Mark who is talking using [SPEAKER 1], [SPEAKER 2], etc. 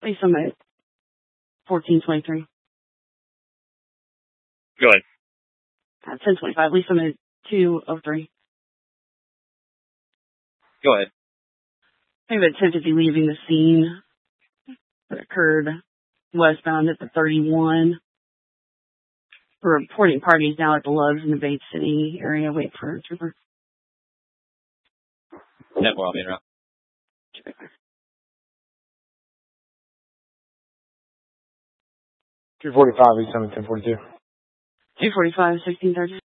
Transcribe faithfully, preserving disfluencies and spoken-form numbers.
[SPEAKER 1] Lisa Summit, fourteen twenty-three.
[SPEAKER 2] Go ahead.
[SPEAKER 1] Uh, ten twenty-five. Lisa Summit, two oh three.
[SPEAKER 2] Go ahead.
[SPEAKER 1] I have attempted to be leaving the scene that occurred westbound at the thirty-one. We're reporting parties now at the Loves in the Bay City area. Wait for a trooper.
[SPEAKER 2] ten four, I'll be in route.
[SPEAKER 3] two forty-five, East Summit, ten forty-two.
[SPEAKER 1] two forty-five, sixteen thirty.